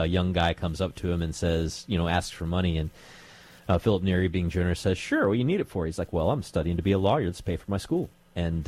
a young guy comes up to him and says, asks for money, and Philip Neri, being generous, says, "Sure, what do you need it for?" He's like, "Well, I'm studying to be a lawyer. Let's pay for my school." And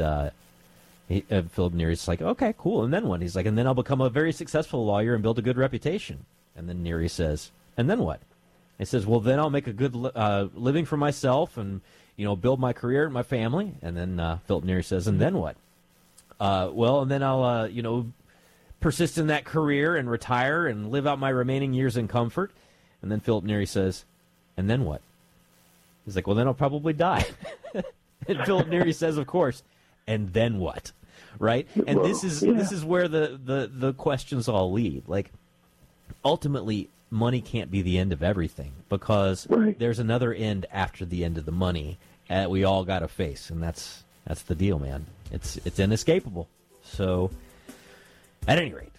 Philip Neri's like, "Okay, cool. And then what?" He's like, "And then I'll become a very successful lawyer and build a good reputation." And then Neri says, "And then what?" He says, "Well, then I'll make a good living for myself and, build my career and my family." And then Philip Neri says, "And then what?" "Well, and then I'll, persist in that career and retire and live out my remaining years in comfort." And then Philip Neri says, "And then what?" He's like, "Well, then I'll probably die." And Philip Neri says, of course, "And then what?" Right? And this is where the questions all lead. Like, ultimately, money can't be the end of everything, because there's another end after the end of the money that we all got to face, and that's the deal, man. It's inescapable. So, at any rate,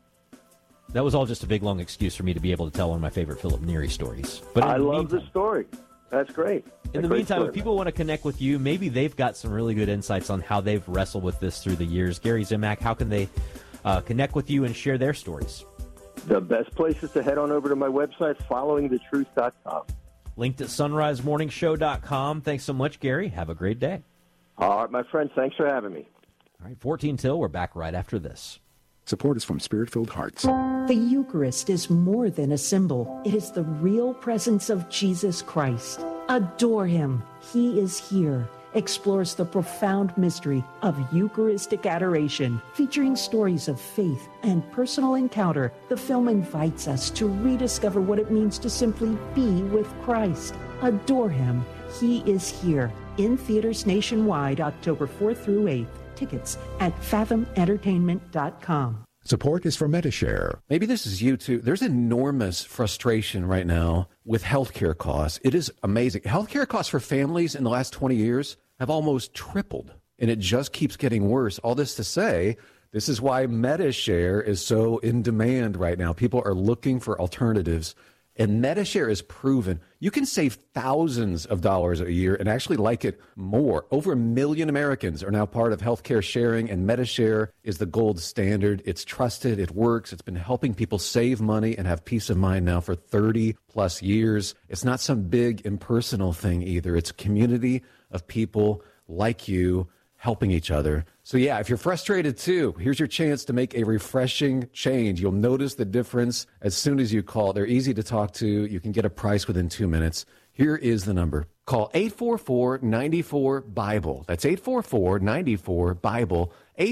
that was all just a big, long excuse for me to be able to tell one of my favorite Philip Neri stories. But I love the story. That's great. In the meantime, if people want to connect with you, maybe they've got some really good insights on how they've wrestled with this through the years. Gary Zimak, how can they connect with you and share their stories? The best place is to head on over to my website, followingthetruth.com. Linked at sunrisemorningshow.com. Thanks so much, Gary. Have a great day. All right, my friend. Thanks for having me. All right, 14 till. We're back right after this. Support is from Spirit-Filled Hearts. The Eucharist is more than a symbol. It is the real presence of Jesus Christ. Adore him. He is here. Explores the profound mystery of Eucharistic adoration, featuring stories of faith and personal encounter. The film invites us to rediscover what it means to simply be with Christ. Adore him. He is here. In theaters nationwide, October 4th through 8th. Tickets at fathomentertainment.com. Support is for Metashare. Maybe this is you too. There's enormous frustration right now with healthcare costs. It is amazing. Healthcare costs for families in the last 20 years have almost tripled, and it just keeps getting worse. All this to say, this is why Metashare is so in demand right now. People are looking for alternatives, and Metashare is proven. You can save thousands of dollars a year and actually like it more. Over 1 million Americans are now part of healthcare sharing, and Metashare is the gold standard. It's trusted. It works. It's been helping people save money and have peace of mind now for 30 plus years. It's not some big impersonal thing either. It's a community of people like you helping each other. So yeah, if you're frustrated too, here's your chance to make a refreshing change. You'll notice the difference as soon as you call. They're easy to talk to. You can get a price within 2 minutes. Here is the number. Call 844-94-BIBLE. That's 844-94-BIBLE.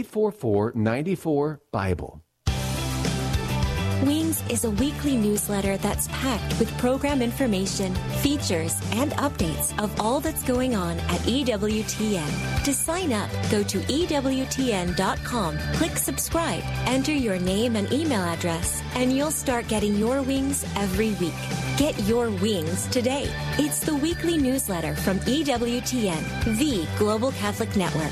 844-94-BIBLE. Wings is a weekly newsletter that's packed with program information, features, and updates of all that's going on at EWTN. To sign up, go to EWTN.com, click subscribe, enter your name and email address, and you'll start getting your wings every week. Get your wings today. It's the weekly newsletter from EWTN, the Global Catholic Network.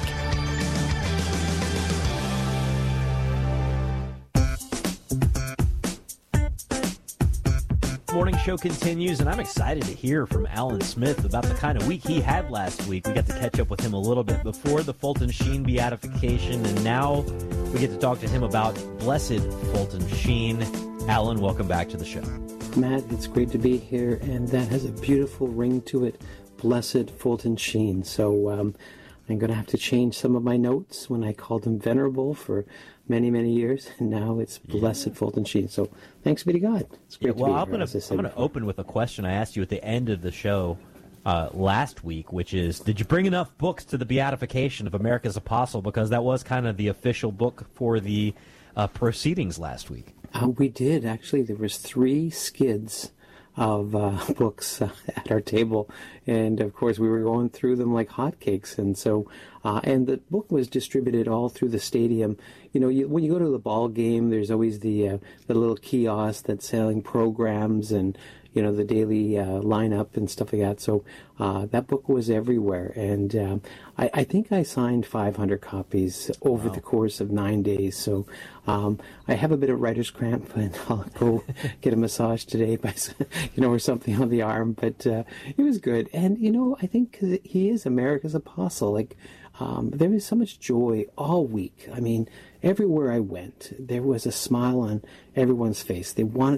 Morning show continues, and I'm excited to hear from Alan Smith about the kind of week he had last week. We got to catch up with him a little bit before the Fulton Sheen beatification, and now we get to talk to him about Blessed Fulton Sheen. Alan, welcome back to the show. Matt, it's great to be here, and that has a beautiful ring to it, Blessed Fulton Sheen. So I'm going to have to change some of my notes when I called him Venerable for many, many years, and now it's Blessed Fulton Sheen. So thanks be to God. It's great to be here. I'm going to open with a question I asked you at the end of the show last week, which is, did you bring enough books to the beatification of America's Apostle? Because that was kind of the official book for the proceedings last week. We did, actually. There was 3 skids of books at our table, and of course we were going through them like hotcakes. And so and the book was distributed all through the stadium. You know, when you go to the ball game, there's always the little kiosk that's selling programs and, you know, the daily lineup and stuff like that. So that book was everywhere, and I think I signed 500 copies over the course of 9 days. So I have a bit of writer's cramp, and I'll go get a massage today, by, you know, or something on the arm. But it was good, and you know, I think he is America's apostle. Like there was so much joy all week. I mean, everywhere I went, there was a smile on everyone's face. They wanted to be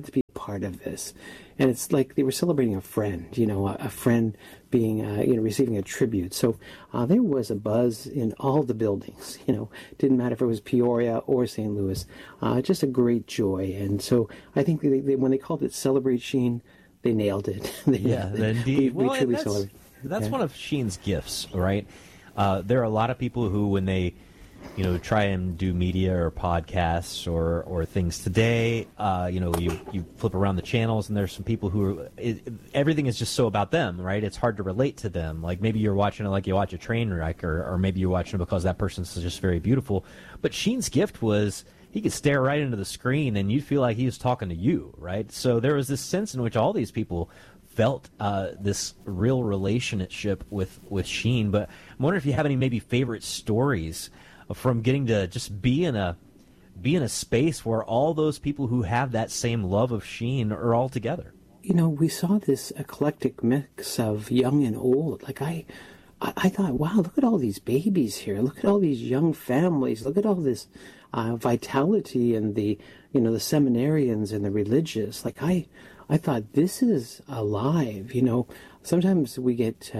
part of this. And it's like they were celebrating a friend, a friend being, receiving a tribute. So there was a buzz in all the buildings, didn't matter if it was Peoria or St. Louis, just a great joy. And so I think when they called it Celebrate Sheen, they nailed it. Indeed. We truly celebrate. That's one of Sheen's gifts, right? There are a lot of people who, when they try and do media or podcasts or things today, you flip around the channels and there's some people who everything is just so about them, right? It's hard to relate to them. Like maybe you're watching it like you watch a train wreck, or maybe you're watching it because that person's just very beautiful. But Sheen's gift was he could stare right into the screen and you'd feel like he was talking to you, right? So there was this sense in which all these people felt this real relationship with Sheen. But I'm wondering if you have any maybe favorite stories from getting to just be in a space where all those people who have that same love of Sheen are all together. We saw this eclectic mix of young and old. Like I thought, wow, look at all these babies here. Look at all these young families. Look at all this vitality and the seminarians and the religious. Like I thought, this is alive. Sometimes we get,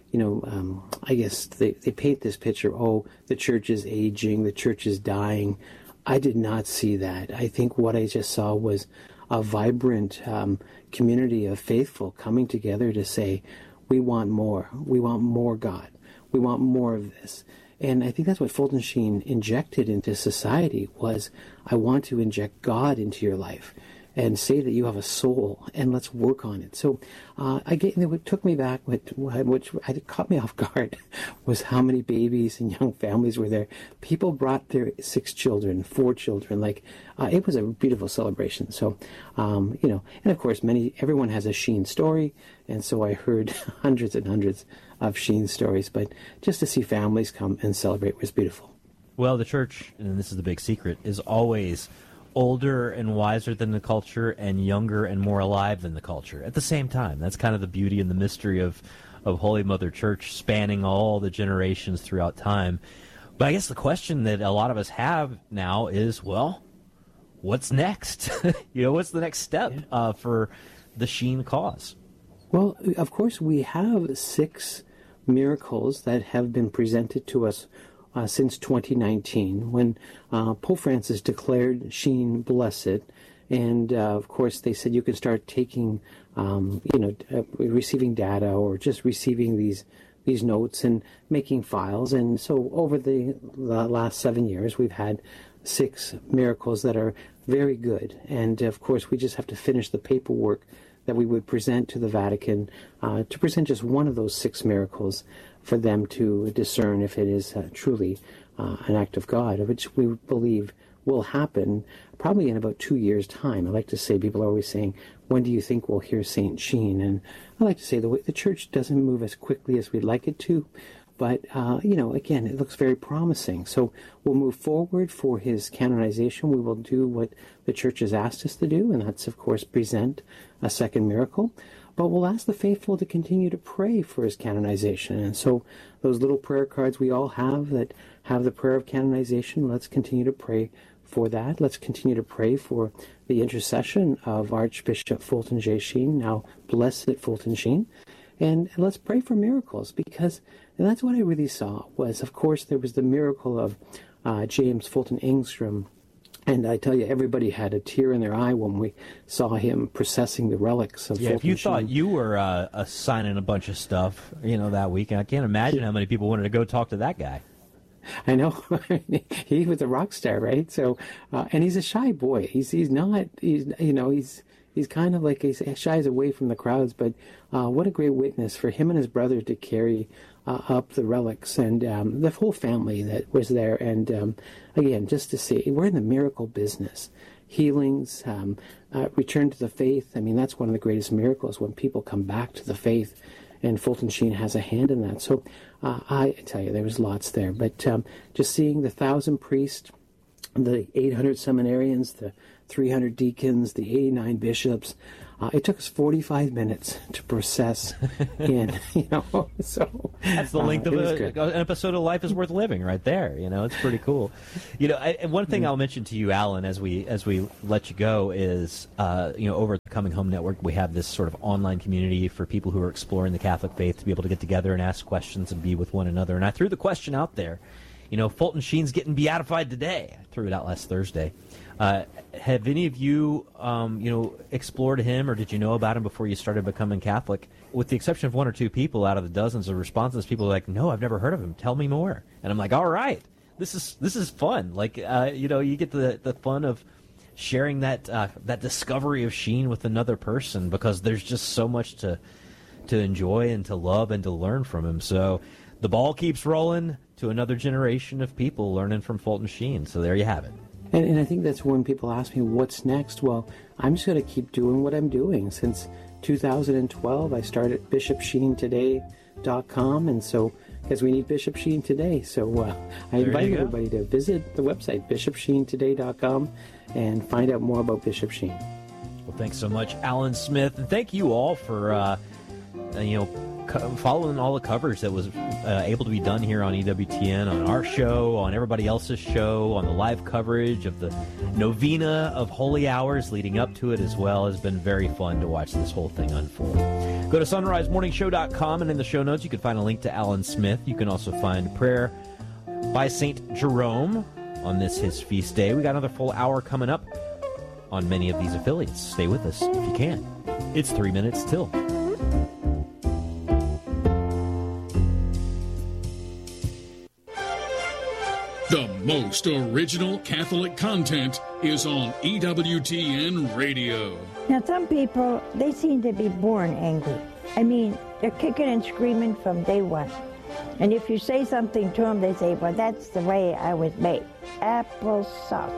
I guess they paint this picture, the church is aging, the church is dying. I did not see that. I think what I just saw was a vibrant community of faithful coming together to say, we want more. We want more God. We want more of this. And I think that's what Fulton Sheen injected into society was, I want to inject God into your life and say that you have a soul, and let's work on it. So what took me back, which caught me off guard, was how many babies and young families were there. People brought their 6 children, 4 children. It was a beautiful celebration. So, and of course, everyone has a Sheen story, and so I heard hundreds and hundreds of Sheen stories. But just to see families come and celebrate was beautiful. Well, the church, and this is the big secret, is always older and wiser than the culture and younger and more alive than the culture at the same time. That's kind of the beauty and the mystery of Holy Mother Church, spanning all the generations throughout time. But I guess the question that a lot of us have now is, well, what's next? What's the next step for the Sheen cause? Well, of course, we have 6 miracles that have been presented to us since 2019, when Pope Francis declared Sheen blessed. And, of course, they said you can start taking, receiving data or just receiving these notes and making files. And so over the last 7 years, we've had 6 miracles that are very good. And, of course, we just have to finish the paperwork that we would present to the Vatican to present just one of those 6 miracles for them to discern if it is truly an act of God, which we believe will happen probably in about 2 years' time. I like to say, people are always saying, when do you think we'll hear St. Sheen? And I like to say the church doesn't move as quickly as we'd like it to, but, again, it looks very promising. So we'll move forward for his canonization. We will do what the church has asked us to do, and that's, of course, present a second miracle. But we'll ask the faithful to continue to pray for his canonization. And so those little prayer cards we all have that have the prayer of canonization, let's continue to pray for that. Let's continue to pray for the intercession of Archbishop Fulton J. Sheen, now Blessed Fulton Sheen. And let's pray for miracles, because that's what I really saw was, of course, there was the miracle of James Fulton Engstrom. And I tell you, everybody had a tear in their eye when we saw him processing the relics of Fulton Sheen. If you thought you were signing a bunch of stuff, that week, I can't imagine how many people wanted to go talk to that guy. I know. He was a rock star, right? So, and he's a shy boy. He's kind of like, he shies away from the crowds, but what a great witness for him and his brother to carry up the relics, and the whole family that was there. And again, just to see, we're in the miracle business. Healings, return to the faith. I mean, that's one of the greatest miracles, when people come back to the faith, and Fulton Sheen has a hand in that. So I tell you, there was lots there. But just seeing the 1,000 priests, the 800 seminarians, the 300 deacons, the 89 bishops. It took us 45 minutes to process in, so. That's the length of an episode of Life is Worth Living right there. It's pretty cool. One thing I'll mention to you, Alan, as we let you go is, over at the Coming Home Network, we have this sort of online community for people who are exploring the Catholic faith to be able to get together and ask questions and be with one another. And I threw the question out there, Fulton Sheen's getting beatified today. I threw it out last Thursday. Have any of you, explored him, or did you know about him before you started becoming Catholic? With the exception of one or two people out of the dozens of responses, people are like, "No, I've never heard of him. Tell me more." And I'm like, "All right, this is fun. Like, you get the fun of sharing that discovery of Sheen with another person, because there's just so much to enjoy and to love and to learn from him. So the ball keeps rolling to another generation of people learning from Fulton Sheen. So there you have it. And I think that's when people ask me, what's next? Well, I'm just going to keep doing what I'm doing. Since 2012, I started bishopsheentoday.com, and so, because we need Bishop Sheen today. So I invite everybody to visit the website, bishopsheentoday.com, and find out more about Bishop Sheen. Well, thanks so much, Alan Smith, and thank you all for, following all the coverage that was able to be done here on EWTN, on our show, on everybody else's show, on the live coverage of the novena of holy hours leading up to it as well. It's been very fun to watch this whole thing unfold. Go to sunrisemorningshow.com, and in the show notes you can find a link to Alan Smith. You can also find prayer by St. Jerome on his feast day. We got another full hour coming up on many of these affiliates. Stay with us if you can. It's 3 minutes till. The most original Catholic content is on EWTN Radio. Now, some people, they seem to be born angry. I mean, they're kicking and screaming from day one. And if you say something to them, they say, well, that's the way I was made. Applesauce.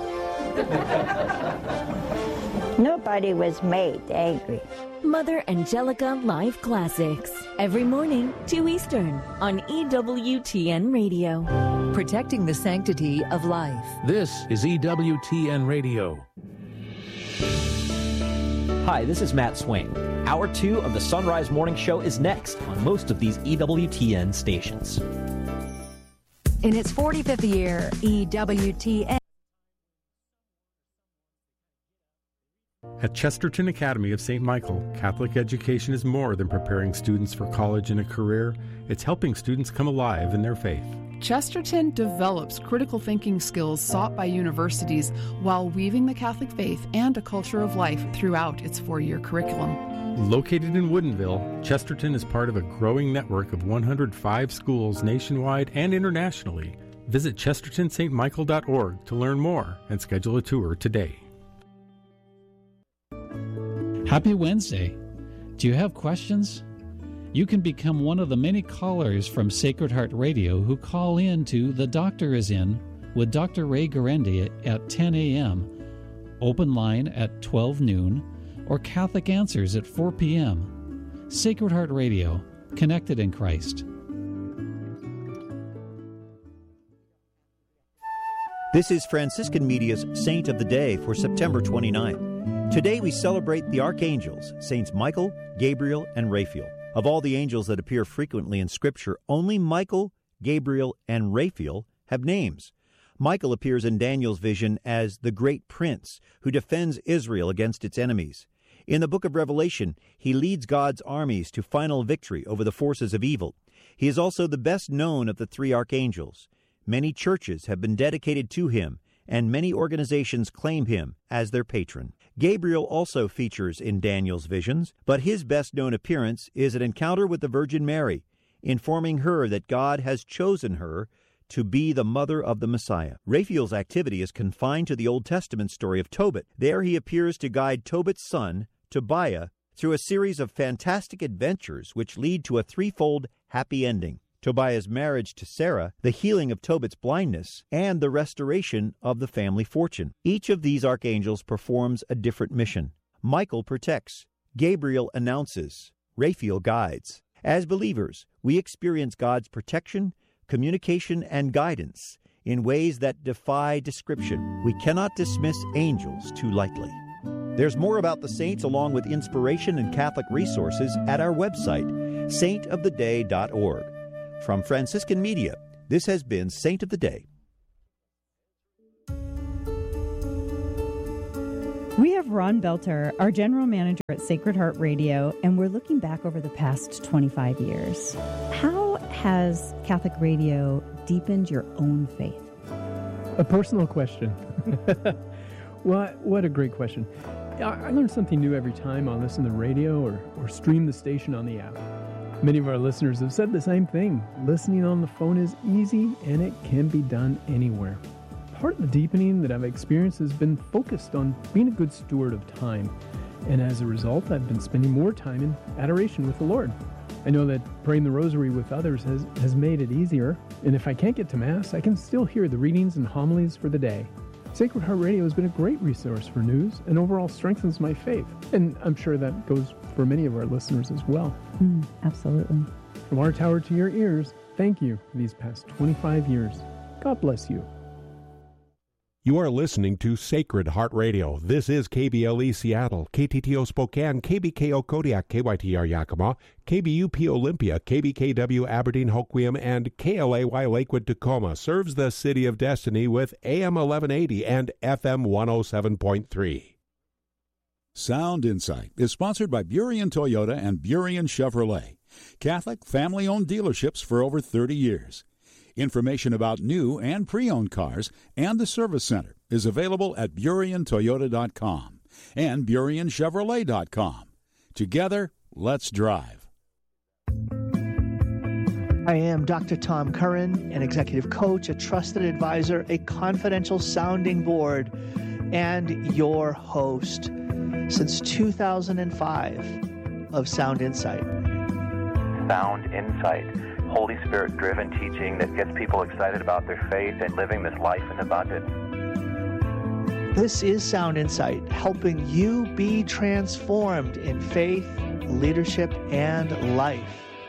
Nobody was made angry. Mother Angelica Live Classics. Every morning, 2 Eastern, on EWTN Radio. Protecting the sanctity of life. This is EWTN Radio. Hi, this is Matt Swain. Hour 2 of the Sunrise Morning Show is next on most of these EWTN stations. In its 45th year, EWTN. At Chesterton Academy of St. Michael, Catholic education is more than preparing students for college and a career. It's helping students come alive in their faith. Chesterton develops critical thinking skills sought by universities while weaving the Catholic faith and a culture of life throughout its 4-year curriculum. Located in Woodinville, Chesterton is part of a growing network of 105 schools nationwide and internationally. Visit chestertonstmichael.org to learn more and schedule a tour today. Happy Wednesday. Do you have questions? You can become one of the many callers from Sacred Heart Radio who call in to The Doctor is In with Dr. Ray Guarendi at 10 a.m., open line at 12 noon, or Catholic Answers at 4 p.m. Sacred Heart Radio, connected in Christ. This is Franciscan Media's Saint of the Day for September 29th. Today we celebrate the archangels, Saints Michael, Gabriel, and Raphael. Of all the angels that appear frequently in Scripture, only Michael, Gabriel, and Raphael have names. Michael appears in Daniel's vision as the great prince who defends Israel against its enemies. In the book of Revelation, he leads God's armies to final victory over the forces of evil. He is also the best known of the 3 archangels. Many churches have been dedicated to him, and many organizations claim him as their patron. Gabriel also features in Daniel's visions, but his best-known appearance is an encounter with the Virgin Mary, informing her that God has chosen her to be the mother of the Messiah. Raphael's activity is confined to the Old Testament story of Tobit. There he appears to guide Tobit's son, Tobiah, through a series of fantastic adventures which lead to a threefold happy ending: Tobiah's marriage to Sarah, the healing of Tobit's blindness, and the restoration of the family fortune. Each of these archangels performs a different mission. Michael protects, Gabriel announces, Raphael guides. As believers, we experience God's protection, communication, and guidance in ways that defy description. We cannot dismiss angels too lightly. There's more about the saints along with inspiration and Catholic resources at our website, saintoftheday.org. From Franciscan Media, this has been Saint of the Day. We have Ron Belter, our general manager at Sacred Heart Radio, and we're looking back over the past 25 years. How has Catholic radio deepened your own faith? A personal question. What a great question. I learn something new every time I listen to the radio or stream the station on the app. Many of our listeners have said the same thing. Listening on the phone is easy, and it can be done anywhere. Part of the deepening that I've experienced has been focused on being a good steward of time. And as a result, I've been spending more time in adoration with the Lord. I know that praying the rosary with others has made it easier. And if I can't get to Mass, I can still hear the readings and homilies for the day. Sacred Heart Radio has been a great resource for news and overall strengthens my faith. And I'm sure that goes for many of our listeners as well. Absolutely. From our tower to your ears, thank you for these past 25 years. God bless you. You are listening to Sacred Heart Radio. This is KBLE Seattle, KTTO Spokane, KBKO Kodiak, KYTR Yakima, KBUP Olympia, KBKW Aberdeen Hoquiam, and KLAY Lakewood Tacoma serves the City of Destiny with AM 1180 and FM 107.3. Sound Insight is sponsored by Burien Toyota and Burien Chevrolet, Catholic family-owned dealerships for over 30 years. Information about new and pre-owned cars and the service center is available at BurienToyota.com and BurienChevrolet.com. Together, let's drive. I am Dr. Tom Curran, an executive coach, a trusted advisor, a confidential sounding board, and your host since 2005 of Sound Insight. Sound Insight. Holy Spirit-driven teaching that gets people excited about their faith and living this life in abundance. This is Sound Insight, helping you be transformed in faith, leadership, and life.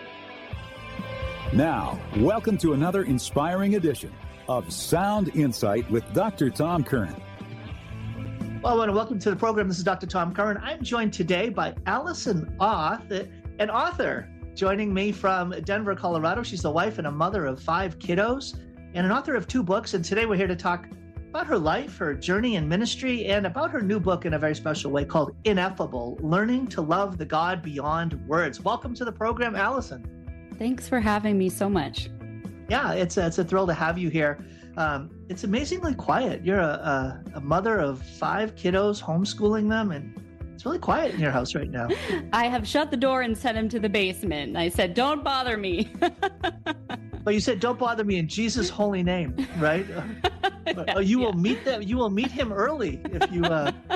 Now, welcome to another inspiring edition of Sound Insight with Dr. Tom Curran. Well, I want to welcome to the program. This is Dr. Tom Curran. I'm joined today by Allison Auth, an author, joining me from Denver, Colorado. She's the wife and a mother of 5 kiddos and an author of 2 books. And today we're here to talk about her life, her journey in ministry, and about her new book in a very special way called Ineffable, Learning to Love the God Beyond Words. Welcome to the program, Allison. Thanks for having me so much. Yeah, it's a thrill to have you here. It's amazingly quiet. You're a mother of 5 kiddos, homeschooling them, and it's really quiet in your house right now. I have shut the door and sent him to the basement. I said, don't bother me. But you said, don't bother me in Jesus' holy name, right? Will meet them. You will meet him early if you,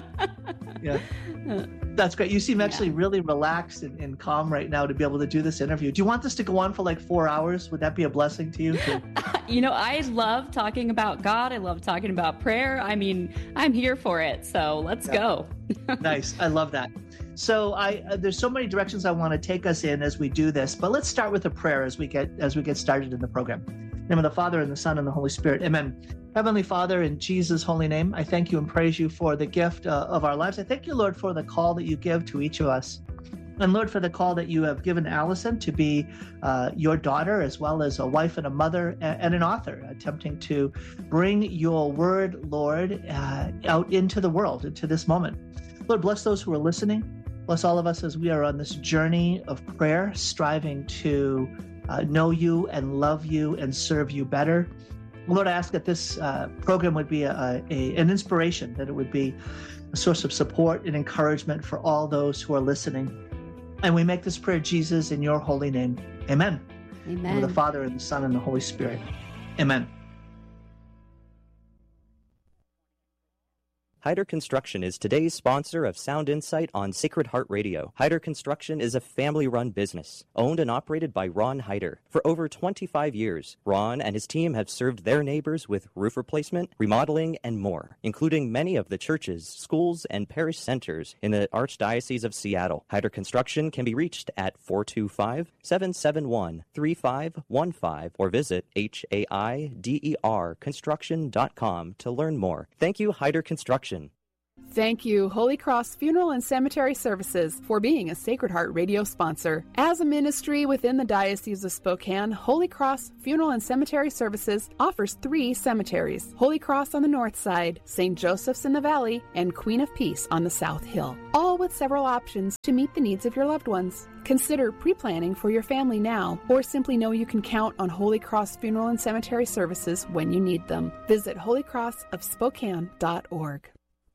yeah. That's great. You seem actually really relaxed and calm right now to be able to do this interview. Do you want this to go on for like 4 hours? Would that be a blessing to you? You know, I love talking about God. I love talking about prayer. I mean, I'm here for it. So let's go. Nice. I love that. So there's so many directions I want to take us in as we do this, but let's start with a prayer as we get started in the program. In the name of the Father and the Son and the Holy Spirit. Amen. Heavenly Father, in Jesus' holy name, I thank you and praise you for the gift of our lives. I thank you, Lord, for the call that you give to each of us. And Lord, for the call that you have given Allison to be your daughter, as well as a wife and a mother and an author, attempting to bring your word, Lord, out into the world, into this moment. Lord, bless those who are listening. Bless all of us as we are on this journey of prayer, striving to know you and love you and serve you better. Lord, I ask that this program would be an inspiration, that it would be a source of support and encouragement for all those who are listening. And we make this prayer, Jesus, in your holy name. Amen. Amen. In the name of the Father and the Son and the Holy Spirit. Amen. Hyder Construction is today's sponsor of Sound Insight on Sacred Heart Radio. Hyder Construction is a family-run business, owned and operated by Ron Hyder. For over 25 years, Ron and his team have served their neighbors with roof replacement, remodeling, and more, including many of the churches, schools, and parish centers in the Archdiocese of Seattle. Hyder Construction can be reached at 425-771-3515 or visit HAIDERconstruction.com to learn more. Thank you, Hyder Construction. Thank you, Holy Cross Funeral and Cemetery Services, for being a Sacred Heart Radio sponsor. As a ministry within the Diocese of Spokane, Holy Cross Funeral and Cemetery Services offers 3 cemeteries: Holy Cross on the north side, St. Joseph's in the valley, and Queen of Peace on the South Hill, all with several options to meet the needs of your loved ones. Consider pre-planning for your family now, or simply know you can count on Holy Cross Funeral and Cemetery Services when you need them. Visit holycrossofspokane.org.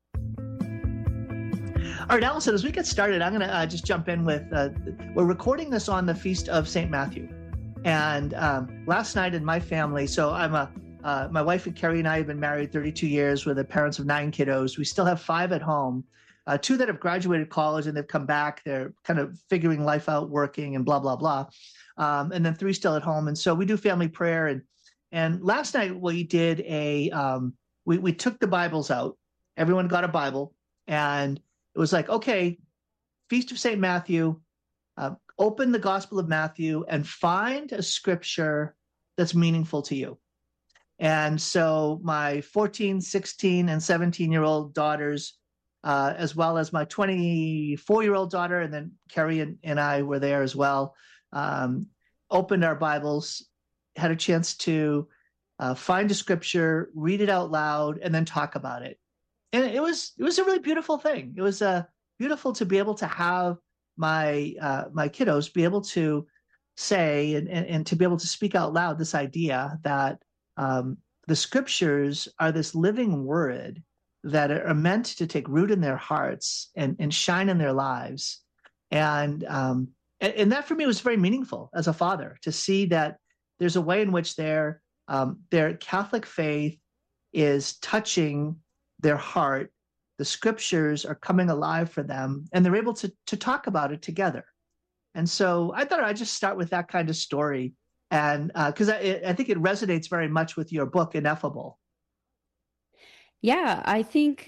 All right, Allison, as we get started, I'm going to just jump in with, we're recording this on the Feast of St. Matthew. And last night in my family, so my wife and Carrie and I have been married 32 years. We're the parents of 9 kiddos. We still have 5 at home, 2 that have graduated college and they've come back. They're kind of figuring life out, working and blah, blah, blah. And then 3 still at home. And so we do family prayer. And last night we did we took the Bibles out. Everyone got a Bible, and it was like, okay, Feast of St. Matthew, open the Gospel of Matthew and find a scripture that's meaningful to you. And so my 14, 16, and 17-year-old daughters, as well as my 24-year-old daughter, and then Carrie and I were there as well, opened our Bibles, had a chance to find a scripture, read it out loud, and then talk about it. And it was a really beautiful thing. It was beautiful to be able to have my kiddos be able to say and to be able to speak out loud this idea that the scriptures are this living word that are meant to take root in their hearts and shine in their lives. And that for me was very meaningful as a father, to see that there's a way in which their Catholic faith is touching their heart. The scriptures are coming alive for them, and they're able to talk about it together. And so I thought I'd just start with that kind of story, and because I think it resonates very much with your book, Ineffable. Yeah, I think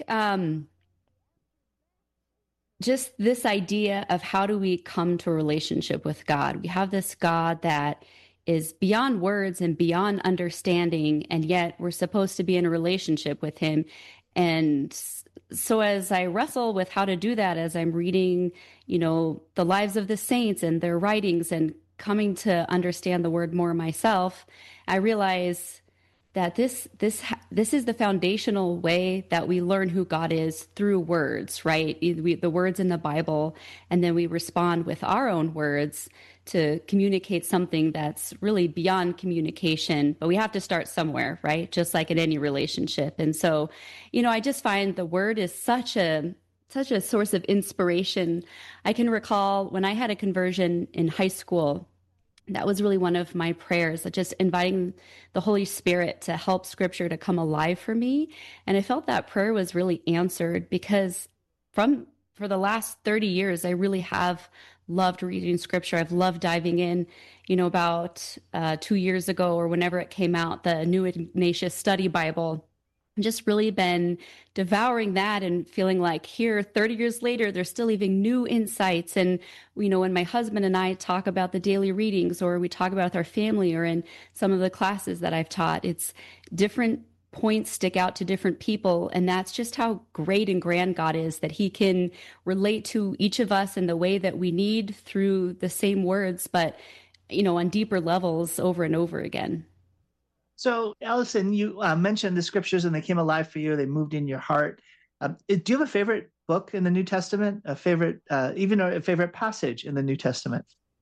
just this idea of how do we come to a relationship with God. We have this God that is beyond words and beyond understanding, and yet we're supposed to be in a relationship with him. And so as I wrestle with how to do that, as I'm reading, the lives of the saints and their writings and coming to understand the word more myself, I realize that this is the foundational way that we learn who God is, through words, right? The words in the Bible, and then we respond with our own words to communicate something that's really beyond communication. But we have to start somewhere, right? Just like in any relationship. And so, I just find the word is such a source of inspiration. I can recall when I had a conversion in high school, that was really one of my prayers, just inviting the Holy Spirit to help Scripture to come alive for me. And I felt that prayer was really answered, because for the last 30 years, I really have loved reading Scripture. I've loved diving in. About 2 years ago, or whenever it came out, the New Ignatius Study Bible, just really been devouring that and feeling like here 30 years later, there's still even new insights. And, when my husband and I talk about the daily readings, or we talk about with our family, or in some of the classes that I've taught, it's different points stick out to different people. And that's just how great and grand God is, that he can relate to each of us in the way that we need through the same words, but, on deeper levels over and over again. So, Allison, you mentioned the scriptures and they came alive for you. They moved in your heart. Do you have a favorite book in the New Testament? A favorite passage in the New Testament?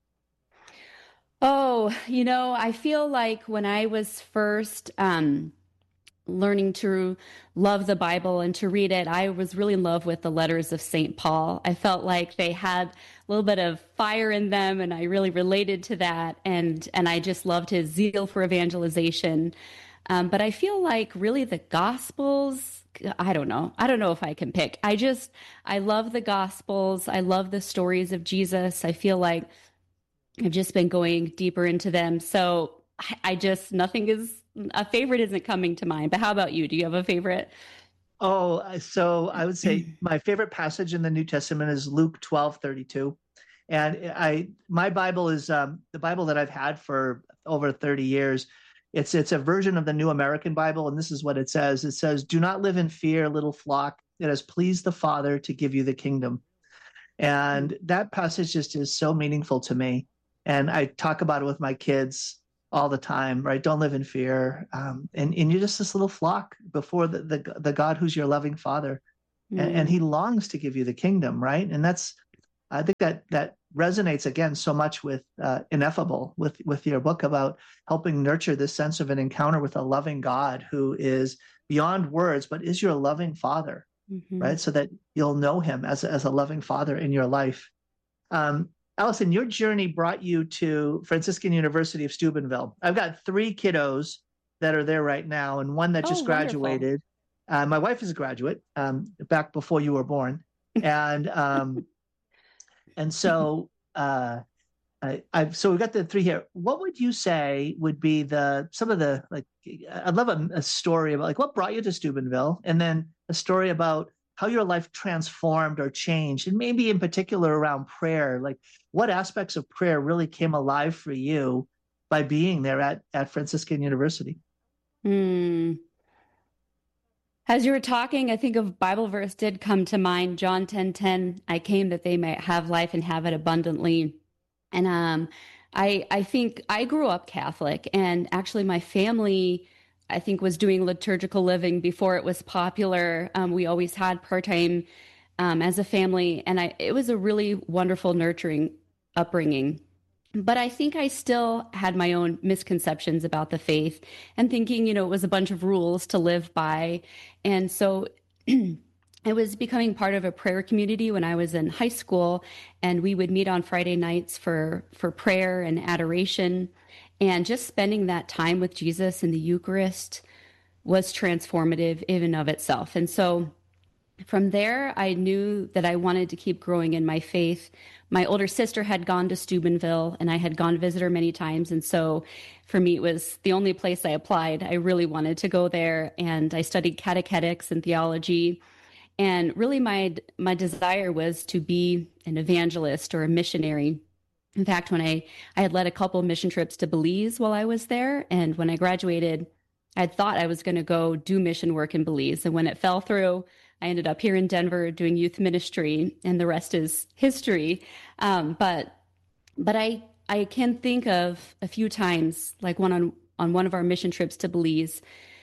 Oh, I feel like when I was first learning to love the Bible and to read it, I was really in love with the letters of St. Paul. I felt like they had a little bit of fire in them, and I really related to that. And I just loved his zeal for evangelization. But I feel like really the Gospels I don't know if I can pick. I love the Gospels. I love the stories of Jesus. I feel like I've just been going deeper into them. So a favorite isn't coming to mind. But how about you? Do you have a favorite? Oh, so I would say my favorite passage in the New Testament is Luke 12:32. And my Bible is the Bible that I've had for over 30 years. It's a version of the New American Bible, and this is what it says. It says, "Do not live in fear, little flock. It has pleased the Father to give you the kingdom." And that passage just is so meaningful to me. And I talk about it with my kids all the time, right? Don't live in fear. And you're just this little flock before the God who's your loving Father. And he longs to give you the kingdom, right? And I think that resonates again so much with Ineffable, with your book about helping nurture this sense of an encounter with a loving God who is beyond words, but is your loving Father, right? So that you'll know him as a loving Father in your life. Allison, your journey brought you to Franciscan University of Steubenville. I've got 3 kiddos that are there right now, and one that just graduated. My wife is a graduate back before you were born, and so so we've got the 3 here. What would you say would be some of the, like, I'd love a story about, like, what brought you to Steubenville, and then a story about how your life transformed or changed, and maybe in particular around prayer. Like, what aspects of prayer really came alive for you by being there at Franciscan University? As you were talking, I think a Bible verse did come to mind, John 10:10. I came that they might have life and have it abundantly. And I think I grew up Catholic, and actually my family, I think, was doing liturgical living before it was popular. We always had prayer time as a family, and it was a really wonderful, nurturing upbringing. But I think I still had my own misconceptions about the faith and thinking, it was a bunch of rules to live by. And so I was becoming part of a prayer community when I was in high school, and we would meet on Friday nights for prayer and adoration. And just spending that time with Jesus in the Eucharist was transformative in and of itself. And so from there, I knew that I wanted to keep growing in my faith. My older sister had gone to Steubenville, and I had gone to visit her many times. And so for me, it was the only place I applied. I really wanted to go there, and I studied catechetics and theology. And really my desire was to be an evangelist or a missionary. In fact, when I had led a couple of mission trips to Belize while I was there, and when I graduated, I thought I was going to go do mission work in Belize. And when it fell through, I ended up here in Denver doing youth ministry, and the rest is history. But I can think of a few times, like on one of our mission trips to Belize,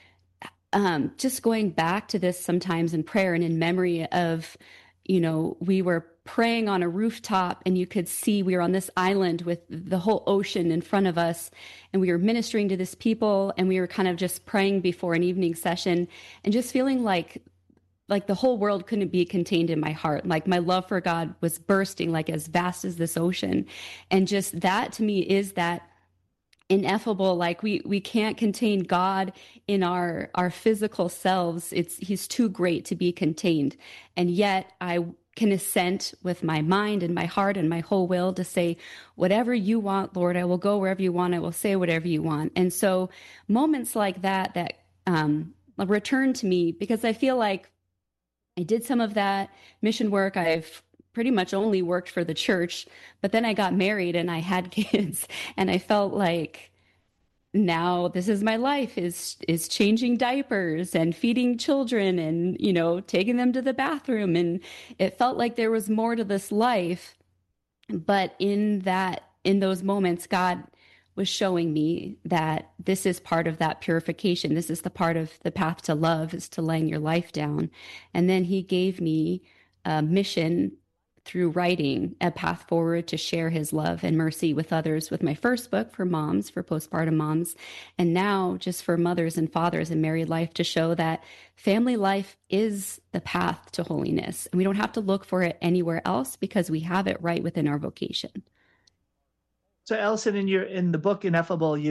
just going back to this sometimes in prayer and in memory of, we were praying on a rooftop, and you could see we were on this island with the whole ocean in front of us, and we were ministering to this people, and we were kind of just praying before an evening session, and just feeling like the whole world couldn't be contained in my heart. Like my love for God was bursting, like as vast as this ocean. And just that to me is that ineffable, like we can't contain God in our physical selves. He's too great to be contained. And yet I can assent with my mind and my heart and my whole will to say, whatever you want, Lord, I will go wherever you want. I will say whatever you want. And so moments like that return to me, because I feel like I did some of that mission work. I've pretty much only worked for the church, but then I got married and I had kids, and I felt like now this is my life, is changing diapers and feeding children and, taking them to the bathroom. And it felt like there was more to this life. But in those moments, God was showing me that this is part of that purification. This is the part of the path to love, is to laying your life down. And then he gave me a mission through writing, a path forward to share his love and mercy with others, with my first book for moms, for postpartum moms, and now just for mothers and fathers in married life, to show that family life is the path to holiness. And we don't have to look for it anywhere else, because we have it right within our vocation. So Allison, in the book Ineffable, you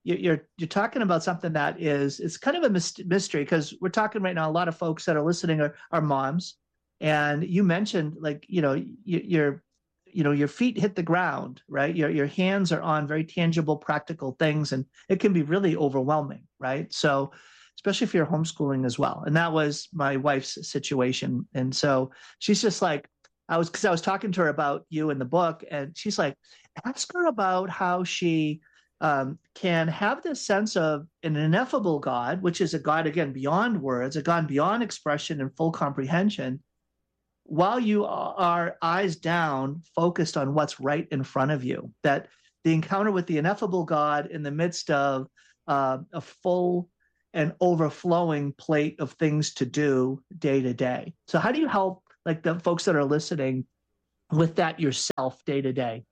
you're talking about something that it's kind of a mystery, because we're talking right now, a lot of folks that are listening are moms, and you mentioned, like, your feet hit the ground, right? Your hands are on very tangible, practical things, and it can be really overwhelming, right? So, especially if you're homeschooling as well. And that was my wife's situation. And so she's just like, I was talking to her about you in the book, and she's like, ask her about how she can have this sense of an ineffable God, which is a God, again, beyond words, a God beyond expression and full comprehension, while you are eyes down, focused on what's right in front of you. That the encounter with the ineffable God in the midst of a full and overflowing plate of things to do day to day. So how do you help, like, the folks that are listening with that yourself day to day?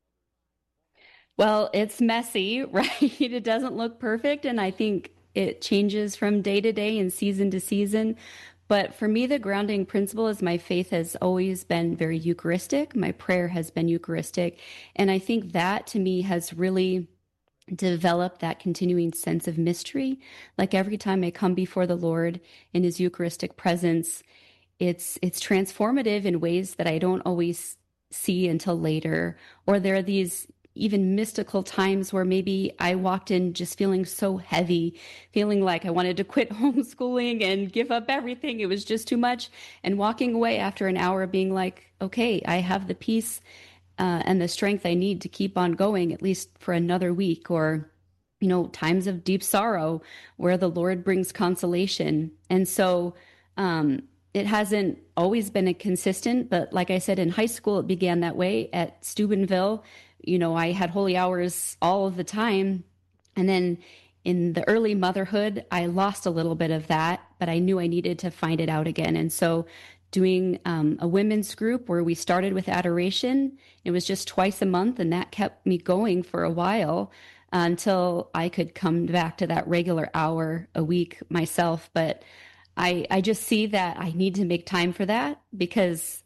Well, it's messy, right? It doesn't look perfect. And I think it changes from day to day and season to season. But for me, the grounding principle is my faith has always been very Eucharistic. My prayer has been Eucharistic. And I think that to me has really developed that continuing sense of mystery. Like every time I come before the Lord in his Eucharistic presence, it's transformative in ways that I don't always see until later. Or there are these even mystical times where maybe I walked in just feeling so heavy, feeling like I wanted to quit homeschooling and give up everything. It was just too much. And walking away after an hour being like, okay, I have the peace and the strength I need to keep on going, at least for another week. Or, times of deep sorrow where the Lord brings consolation. And so it hasn't always been a consistent, but like I said, in high school, it began that way. At Steubenville, I had holy hours all of the time. And then in the early motherhood, I lost a little bit of that, but I knew I needed to find it out again. And so doing a women's group where we started with adoration, it was just twice a month, and that kept me going for a while until I could come back to that regular hour a week myself. But I just see that I need to make time for that because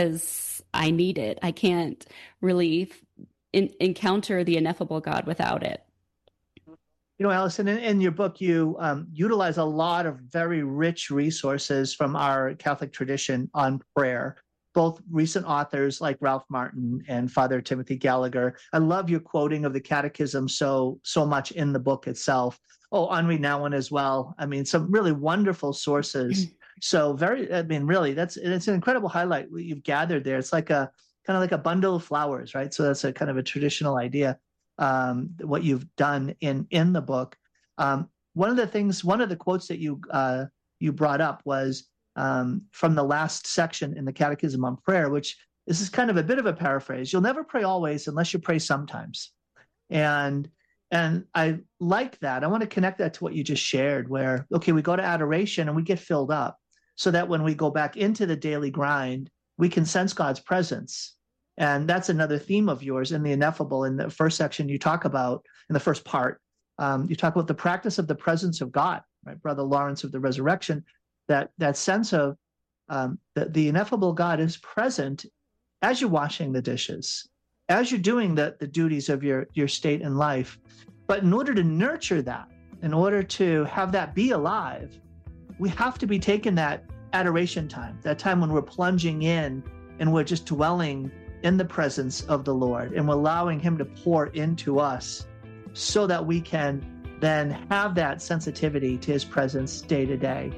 I need it. I can't really encounter the ineffable God without it. Allison, in your book, you utilize a lot of very rich resources from our Catholic tradition on prayer, both recent authors like Ralph Martin and Father Timothy Gallagher. I love your quoting of the Catechism so much in the book itself. Oh, Henri Nouwen as well. I mean, some really wonderful sources. So really, it's an incredible highlight what you've gathered there. It's like kind of like a bundle of flowers, right? So that's a kind of a traditional idea, what you've done in the book. One of the quotes that you brought up was from the last section in the Catechism on prayer, which this is kind of a bit of a paraphrase. You'll never pray always unless you pray sometimes. And I like that. I want to connect that to what you just shared, where, okay, we go to adoration and we get filled up so that when we go back into the daily grind, we can sense God's presence. And that's another theme of yours in the Ineffable. In the first section, you talk about, in the first part, you talk about the practice of the presence of God, right? Brother Lawrence of the Resurrection, that sense of the ineffable God is present as you're washing the dishes, as you're doing the duties of your state in life. But in order to nurture that, in order to have that be alive, we have to be taking that adoration time, that time when we're plunging in and we're just dwelling in the presence of the Lord, and we're allowing him to pour into us so that we can then have that sensitivity to his presence day to day.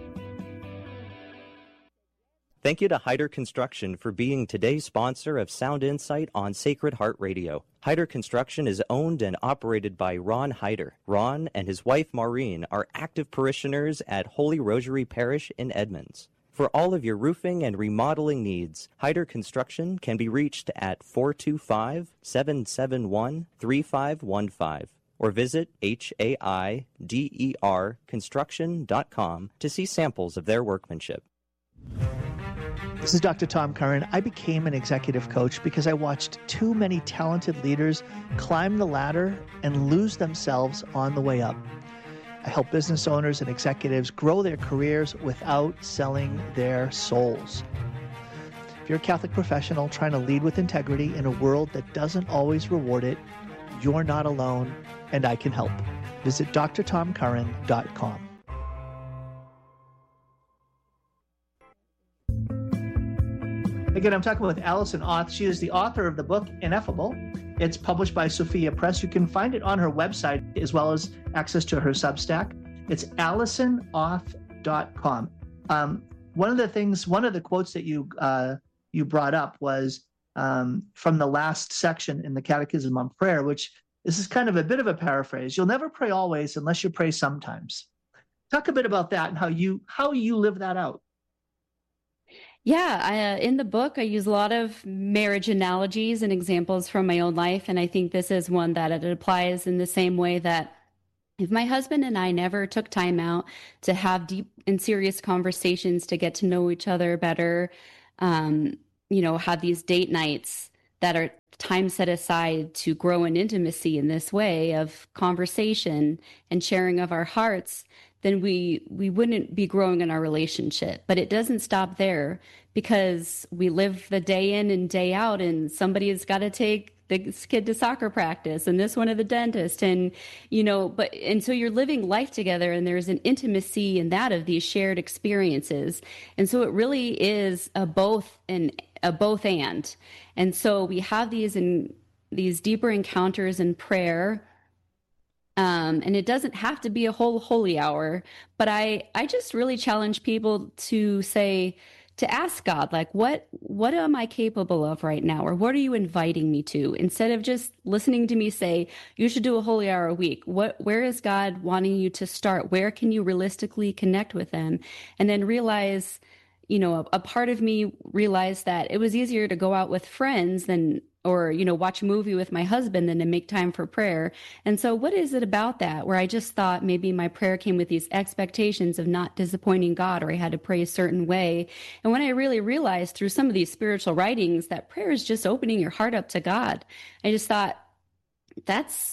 Thank you to Hyder Construction for being today's sponsor of Sound Insight on Sacred Heart Radio. Hyder Construction is owned and operated by Ron Hyder. Ron and his wife Maureen are active parishioners at Holy Rosary Parish in Edmonds. For all of your roofing and remodeling needs, Hyder Construction can be reached at 425-771-3515 or visit HAIDERconstruction.com to see samples of their workmanship. This is Dr. Tom Curran. I became an executive coach because I watched too many talented leaders climb the ladder and lose themselves on the way up. I help business owners and executives grow their careers without selling their souls. If you're a Catholic professional trying to lead with integrity in a world that doesn't always reward it, you're not alone, and I can help. visit drtomcurran.com. Again, I'm talking with Allison Auth. She is the author of the book Ineffable. It's published by Sophia Press. You can find it on her website as well as access to her Substack. It's AllisonAuth.com. One of the quotes that you brought up was from the last section in the Catechism on Prayer, which this is kind of a bit of a paraphrase. You'll never pray always unless you pray sometimes. Talk a bit about that and how you live that out. Yeah, in the book, I use a lot of marriage analogies and examples from my own life. And I think this is one that it applies in the same way that if my husband and I never took time out to have deep and serious conversations to get to know each other better, have these date nights that are time set aside to grow in intimacy in this way of conversation and sharing of our hearts, then we wouldn't be growing in our relationship. But it doesn't stop there, because we live the day in and day out, and somebody has got to take this kid to soccer practice and this one to the dentist. And, and so you're living life together, and there's an intimacy in that of these shared experiences. And so it really is a both and. And so we have these deeper encounters in prayer. And it doesn't have to be a whole holy hour, but I just really challenge people to ask God, like, what am I capable of right now? Or what are you inviting me to? Instead of just listening to me say, you should do a holy hour a week. Where is God wanting you to start? Where can you realistically connect with him? And then realize, a part of me realized that it was easier to go out with friends or watch a movie with my husband than to make time for prayer. And so what is it about that where I just thought maybe my prayer came with these expectations of not disappointing God, or I had to pray a certain way? And when I really realized through some of these spiritual writings that prayer is just opening your heart up to God, I just thought that's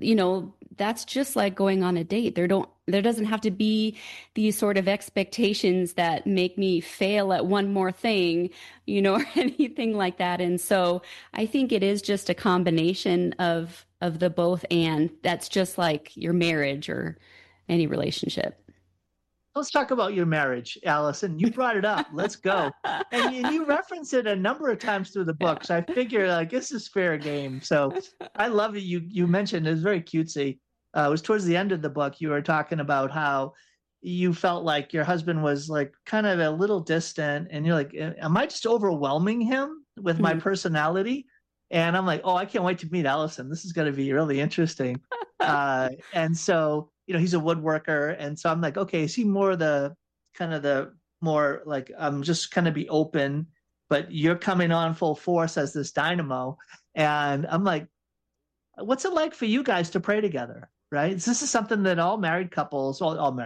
just like going on a date. There doesn't have to be these sort of expectations that make me fail at one more thing, or anything like that. And so I think it is just a combination of the both, and that's just like your marriage or any relationship. Let's talk about your marriage, Allison. You brought it up. Let's go. And you reference it a number of times through the book. So I figure this is fair game. So I love it. You mentioned it was very cutesy. It was towards the end of the book. You were talking about how you felt like your husband was like kind of a little distant, and you're like, am I just overwhelming him with my personality? And I'm like, oh, I can't wait to meet Allison. This is going to be really interesting. And so, he's a woodworker. And so I'm like, okay, is he more the more like, I'm just going to be open, but you're coming on full force as this dynamo. And I'm like, what's it like for you guys to pray together? Right? This is something that all married couples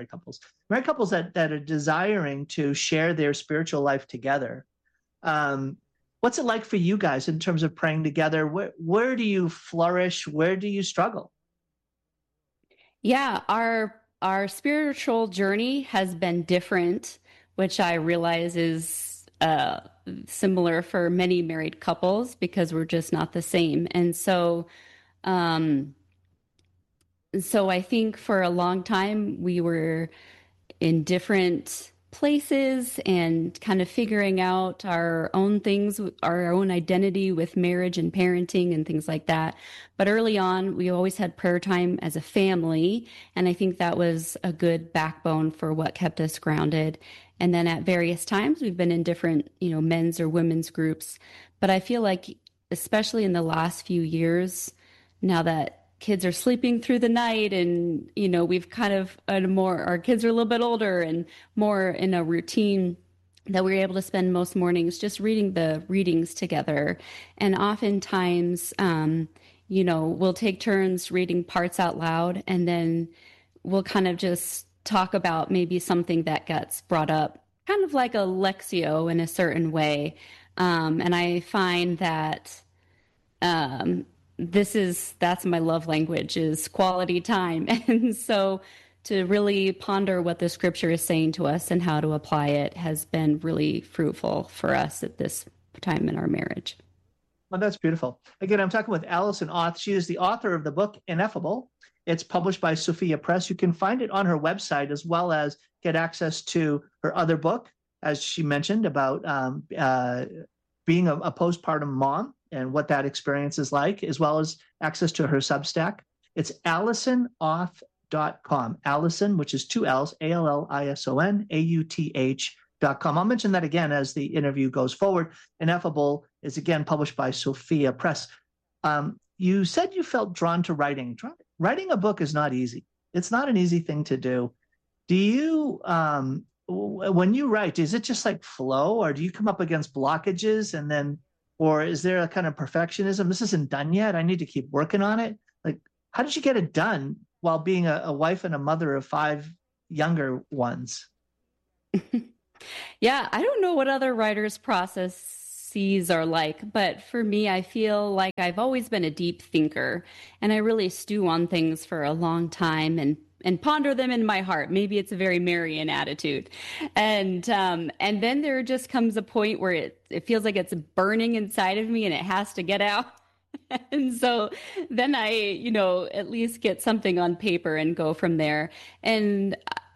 that are desiring to share their spiritual life together. What's it like for you guys in terms of praying together? Where do you flourish? Where do you struggle? Yeah, our spiritual journey has been different, which I realize is similar for many married couples, because we're just not the same. And so I think for a long time we were in different places and kind of figuring out our own things, our own identity with marriage and parenting and things like that. But early on, we always had prayer time as a family. And I think that was a good backbone for what kept us grounded. And then at various times, we've been in different, men's or women's groups. But I feel like, especially in the last few years, now that kids are sleeping through the night and, we've kind of our kids are a little bit older and more in a routine, that we're able to spend most mornings just reading the readings together. And oftentimes, we'll take turns reading parts out loud, and then we'll kind of just talk about maybe something that gets brought up, kind of like a lectio in a certain way. And I find that, that's my love language, is quality time. And so to really ponder what the scripture is saying to us and how to apply it has been really fruitful for us at this time in our marriage. Well, that's beautiful. Again, I'm talking with Allison Auth. She is the author of the book Ineffable. It's published by Sophia Press. You can find it on her website, as well as get access to her other book, as she mentioned, about being a postpartum mom and what that experience is like, as well as access to her Substack. It's AllisonAuth.com. Allison, which is 2 L's, AllisonAuth.com. I'll mention that again as the interview goes forward. Ineffable is, again, published by Sophia Press. You said you felt drawn to writing. Writing a book is not easy. It's not an easy thing to do. Do you, when you write, is it just like flow, or do you come up against blockages and then, or is there a kind of perfectionism? This isn't done yet. I need to keep working on it. Like, how did you get it done while being a wife and a mother of 5 younger ones? Yeah, I don't know what other writers' processes are like, but for me, I feel like I've always been a deep thinker, and I really stew on things for a long time and ponder them in my heart. Maybe it's a very Marian attitude. And then there just comes a point where it feels like it's burning inside of me and it has to get out. And so then I, at least get something on paper and go from there. And,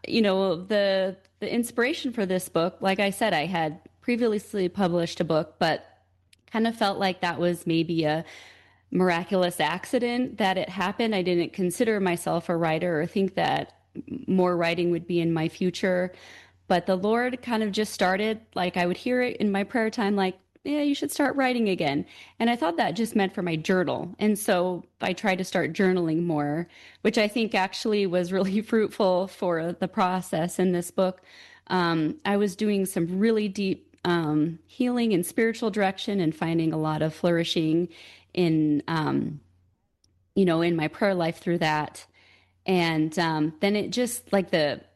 the inspiration for this book, like I said, I had previously published a book, but kind of felt like that was maybe a miraculous accident that it happened. I didn't consider myself a writer or think that more writing would be in my future. But the Lord kind of just started, like I would hear it in my prayer time, like, yeah, you should start writing again. And I thought that just meant for my journal. And so I tried to start journaling more, which I think actually was really fruitful for the process in this book. I was doing some really deep healing and spiritual direction and finding a lot of flourishing in, in my prayer life through that. And then it just like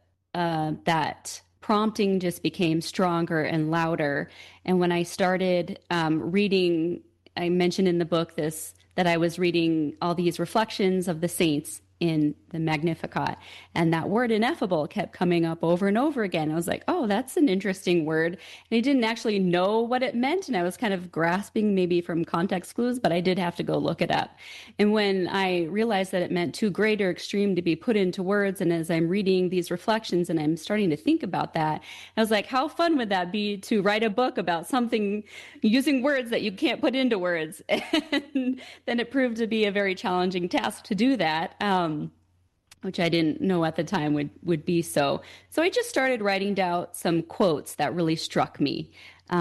that prompting just became stronger and louder. And when I started reading, I mentioned in the book that I was reading all these reflections of the saints in the Magnificat, and that word ineffable kept coming up over and over again. I was like, oh, that's an interesting word. And I didn't actually know what it meant, and I was kind of grasping maybe from context clues, but I did have to go look it up. And when I realized that it meant too great or extreme to be put into words, and as I'm reading these reflections and I'm starting to think about that, I was like, how fun would that be to write a book about something using words that you can't put into words? And then it proved to be a very challenging task to do that. Which I didn't know at the time would be so. So I just started writing down some quotes that really struck me,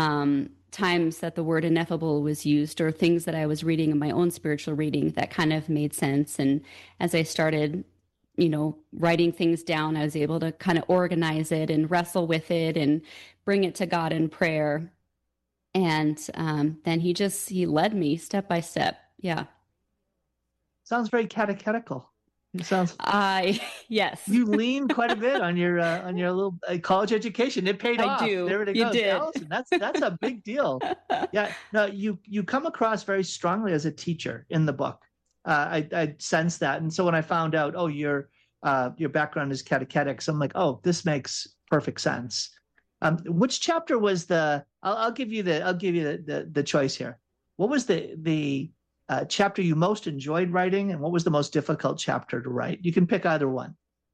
times that the word ineffable was used, or things that I was reading in my own spiritual reading that kind of made sense. And as I started, writing things down, I was able to kind of organize it and wrestle with it and bring it to God in prayer. And then he led me step by step. Yeah. Sounds very catechetical. It sounds. Yes. You lean quite a bit on your little college education. It paid off. I do. There it You goes. did. Allison, that's a big deal. Yeah. No, you come across very strongly as a teacher in the book. I sense that, and so when I found out, your background is catechetics, I'm like, oh, this makes perfect sense. Which chapter was the? I'll give you the choice here. What was the chapter you most enjoyed writing, and what was the most difficult chapter to write? You can pick either one.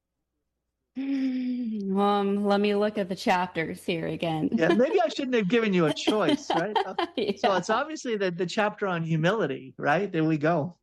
Let me look at the chapters here again. Yeah, maybe I shouldn't have given you a choice, right? Yeah. So it's obviously the chapter on humility, right? There we go.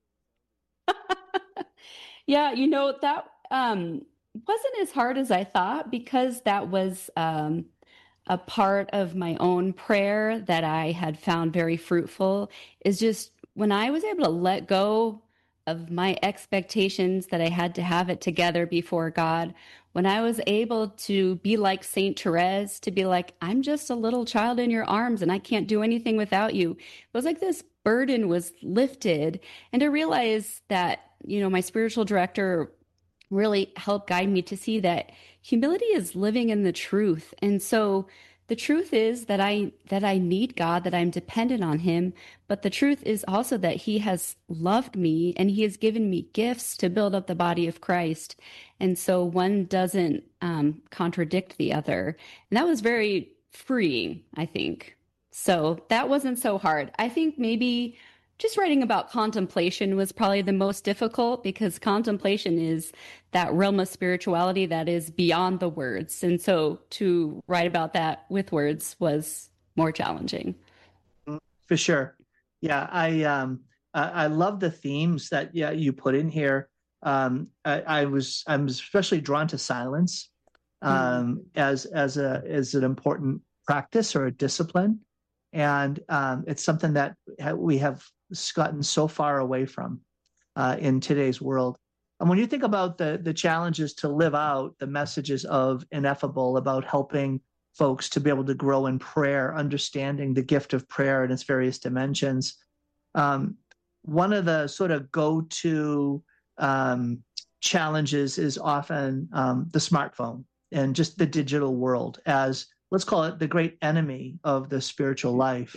Yeah, that wasn't as hard as I thought, because that was a part of my own prayer that I had found very fruitful, is just when I was able to let go of my expectations that I had to have it together before God, when I was able to be like Saint Therese, to be like, I'm just a little child in your arms and I can't do anything without you. It was like this burden was lifted, and to realize that, my spiritual director really helped guide me to see that humility is living in the truth. And so the truth is that I need God, that I'm dependent on him. But the truth is also that he has loved me and he has given me gifts to build up the body of Christ. And so one doesn't contradict the other. And that was very freeing, I think. So that wasn't so hard. I think maybe just writing about contemplation was probably the most difficult, because contemplation is that realm of spirituality that is beyond the words. And so to write about that with words was more challenging. For sure. Yeah, I love the themes that you put in here. I'm especially drawn to silence as an important practice or a discipline, and it's something that we have gotten so far away from in today's world. And when you think about the challenges to live out the messages of Ineffable about helping folks to be able to grow in prayer, understanding the gift of prayer in its various dimensions, one of the sort of go-to challenges is often the smartphone and just the digital world as, let's call it, the great enemy of the spiritual life.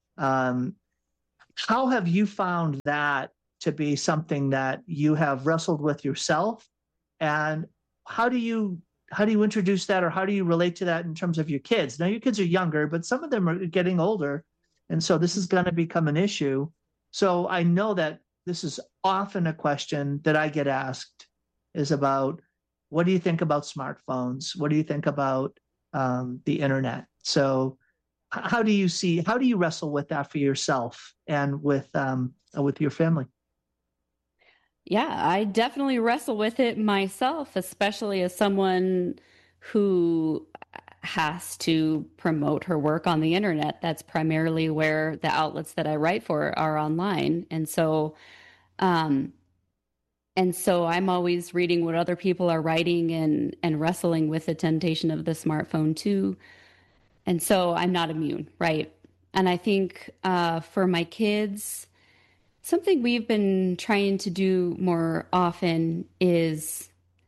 How have you found that to be something that you have wrestled with yourself? And how do you introduce that, or how do you relate to that in terms of your kids? Now, your kids are younger, but some of them are getting older. And so this is going to become an issue. So I know that this is often a question that I get asked is about, what do you think about smartphones? What do you think about the internet? So how do you wrestle with that for yourself and with your family? Yeah, I definitely wrestle with it myself, especially as someone who has to promote her work on the internet. That's primarily where the outlets that I write for are online. And so I'm always reading what other people are writing and wrestling with the temptation of the smartphone too. And so I'm not immune, right? And I think for my kids, something we've been trying to do more often is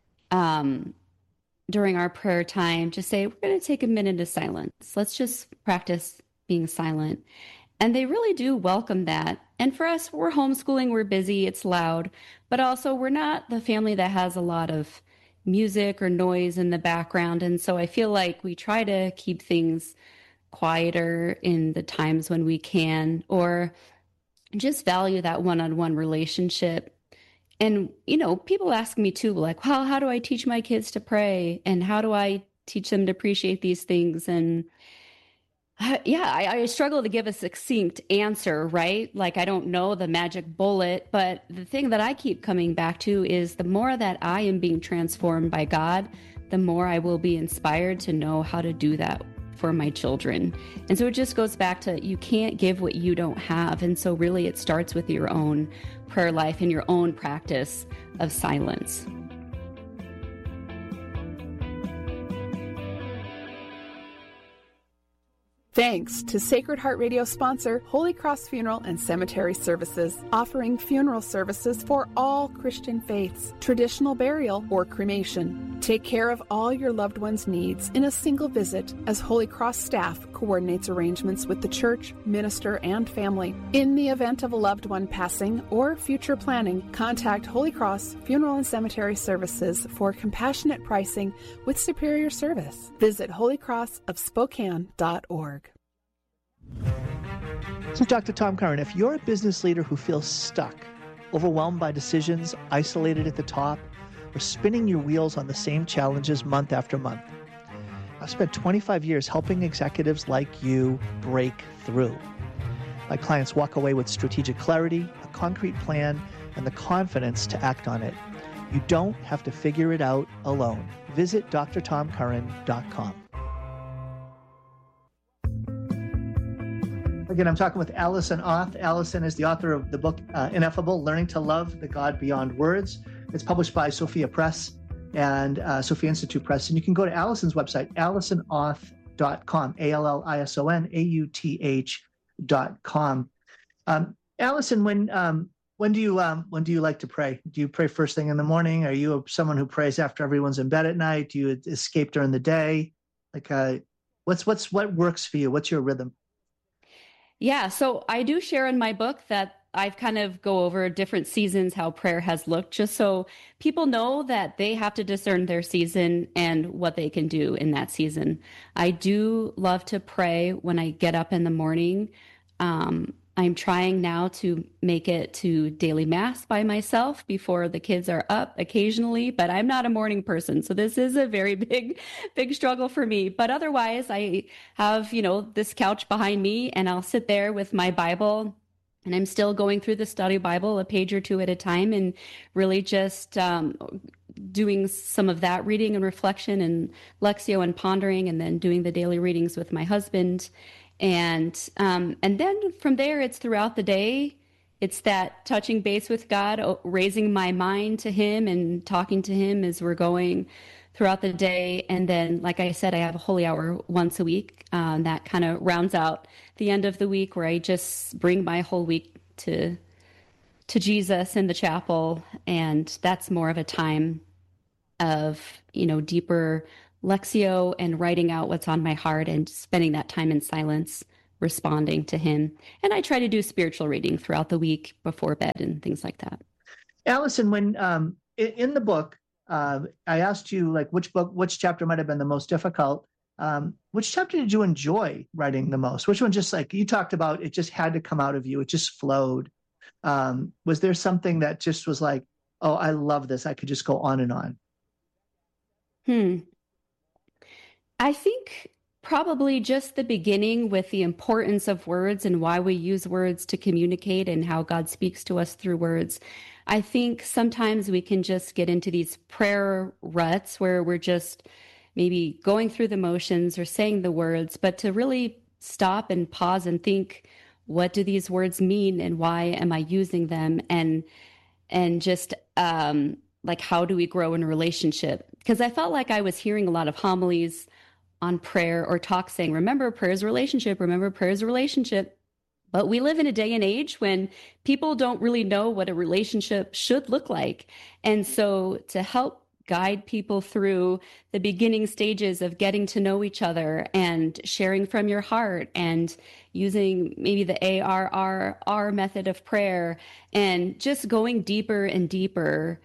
during our prayer time, just say, we're going to take a minute of silence. Let's just practice being silent. And they really do welcome that. And for us, we're homeschooling, we're busy, it's loud, but also we're not the family that has a lot of music or noise in the background. And so I feel like we try to keep things quieter in the times when we can, or just value that one-on-one relationship. And, people ask me too, like, well, how do I teach my kids to pray? And how do I teach them to appreciate these things? And I struggle to give a succinct answer, right? Like, I don't know the magic bullet, but the thing that I keep coming back to is the more that I am being transformed by God, the more I will be inspired to know how to do that for my children. And so it just goes back to, you can't give what you don't have. And so really it starts with your own prayer life and your own practice of silence. Thanks to Sacred Heart Radio sponsor Holy Cross Funeral and Cemetery Services, offering funeral services for all Christian faiths, traditional burial or cremation. Take care of all your loved ones' needs in a single visit as Holy Cross staff coordinates arrangements with the church, minister, and family. In the event of a loved one passing or future planning, contact Holy Cross Funeral and Cemetery Services for compassionate pricing with superior service. Visit holycrossofspokane.org. This is Dr. Tom Curran. If you're a business leader who feels stuck, overwhelmed by decisions, isolated at the top, or spinning your wheels on the same challenges month after month, I've spent 25 years helping executives like you break through. My clients walk away with strategic clarity, a concrete plan, and the confidence to act on it. You don't have to figure it out alone. Visit drtomcurran.com. Again, I'm talking with Allison Auth. Allison is the author of the book Ineffable, Learning to Love the God Beyond Words. It's published by Sophia Press and Sophia Institute Press. And you can go to Allison's website, AllisonAuth.com, AllisonAuth.com. Allison, when do you like to pray? Do you pray first thing in the morning? Are you someone who prays after everyone's in bed at night? Do you escape during the day? Like, what works for you? What's your rhythm? Yeah, so I do share in my book that I've kind of go over different seasons, how prayer has looked, just so people know that they have to discern their season and what they can do in that season. I do love to pray when I get up in the morning. I'm trying now to make it to daily mass by myself before the kids are up occasionally, but I'm not a morning person. So this is a very big struggle for me. But otherwise, I have, this couch behind me, and I'll sit there with my Bible, and I'm still going through the study Bible a page or two at a time, and really just doing some of that reading and reflection and Lectio and pondering, and then doing the daily readings with my husband. And then from there, it's throughout the day. It's that touching base with God, raising my mind to him and talking to him as we're going throughout the day. And then, like I said, I have a holy hour once a week. That kind of rounds out the end of the week, where I just bring my whole week to Jesus in the chapel. And that's more of a time of, deeper Lectio and writing out what's on my heart and spending that time in silence, responding to him. And I try to do spiritual reading throughout the week before bed and things like that. Allison, when in the book, I asked you which chapter might have been the most difficult. Which chapter did you enjoy writing the most? Which one, just like you talked about, it just had to come out of you. It just flowed. Was there something that just was like, oh, I love this. I could just go on and on. I think probably just the beginning, with the importance of words and why we use words to communicate and how God speaks to us through words. I think sometimes we can just get into these prayer ruts where we're just maybe going through the motions or saying the words, but to really stop and pause and think, what do these words mean and why am I using them? And just how do we grow in a relationship? Because I felt like I was hearing a lot of homilies on prayer or talk saying, remember, prayer is a relationship, remember, prayer is a relationship. But we live in a day and age when people don't really know what a relationship should look like. And so to help guide people through the beginning stages of getting to know each other and sharing from your heart and using maybe the ARRR method of prayer and just going deeper and deeper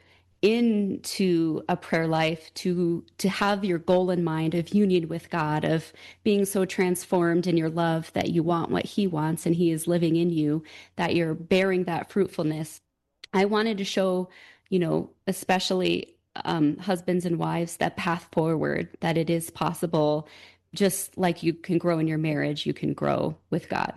into a prayer life to have your goal in mind of union with God, of being so transformed in your love that you want what he wants and he is living in you, that you're bearing that fruitfulness. I wanted to show, especially husbands and wives, that path forward, that it is possible. Just like you can grow in your marriage, you can grow with God.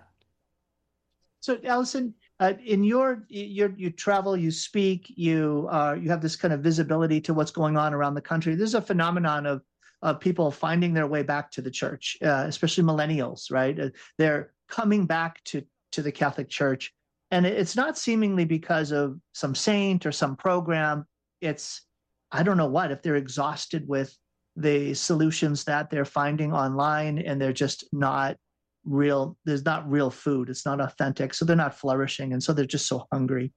So, Allison, in you travel, you speak, you have this kind of visibility to what's going on around the country. There's a phenomenon of people finding their way back to the church, especially millennials, right? They're coming back to the Catholic Church, and it's not seemingly because of some saint or some program. It's, I don't know what, if they're exhausted with the solutions that they're finding online, and they're just not real. There's not real food. It's not authentic. So they're not flourishing. And so they're just so hungry.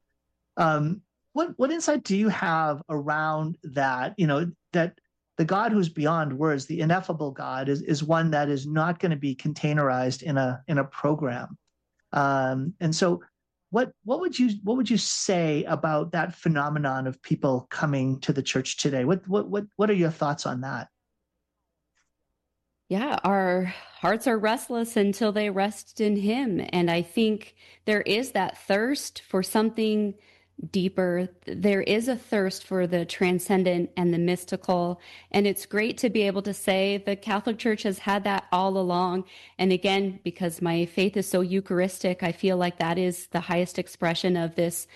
What insight do you have around that, that the God who's beyond words, the ineffable God, is one that is not going to be containerized in a program. And so what would you say about that phenomenon of people coming to the church today? What are your thoughts on that? Yeah, our hearts are restless until they rest in him. And I think there is that thirst for something deeper. There is a thirst for the transcendent and the mystical. And it's great to be able to say the Catholic Church has had that all along. And again, because my faith is so Eucharistic, I feel like that is the highest expression of this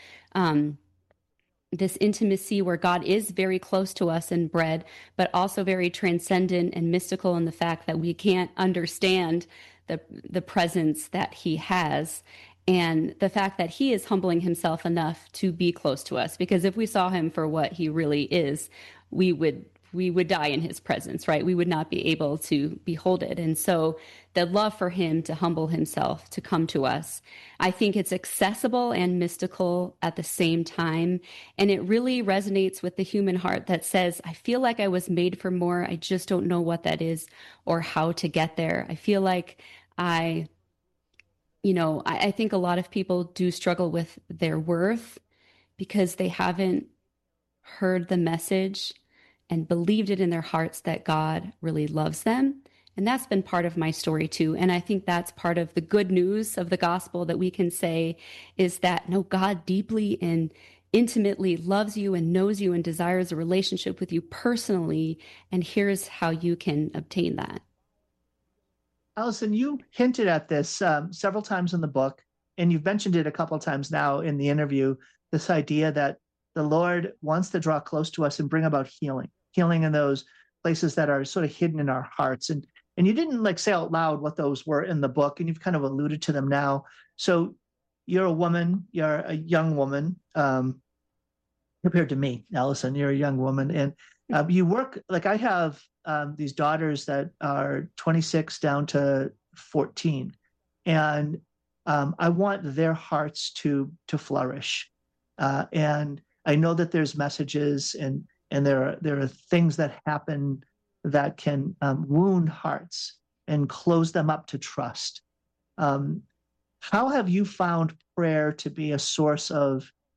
this intimacy where God is very close to us in bread, but also very transcendent and mystical in the fact that we can't understand the presence that he has, and the fact that he is humbling himself enough to be close to us. Because if we saw him for what he really is, we would die in his presence, right? We would not be able to behold it. And so the love for him to humble himself, to come to us, I think it's accessible and mystical at the same time. And it really resonates with the human heart that says, I feel like I was made for more. I just don't know what that is or how to get there. I feel like I think a lot of people do struggle with their worth because they haven't heard the message and believed it in their hearts that God really loves them And that's been part of my story too. And I think that's part of the good news of the gospel that we can say is that no, God deeply and intimately loves you and knows you and desires a relationship with you personally. And here's how you can obtain that. Allison, you hinted at this several times in the book, and you've mentioned it a couple of times now in the interview, this idea that the Lord wants to draw close to us and bring about healing in those places that are sort of hidden in our hearts. And you didn't like say out loud what those were in the book, and you've kind of alluded to them now. So you're a woman, you're a young woman, compared to me, Allison, you're a young woman. And you work, like I have these daughters that are 26 down to 14. And I want their hearts to flourish. And I know that there's messages and there are things that happen that can wound hearts and close them up to trust. How have you found prayer to be a source of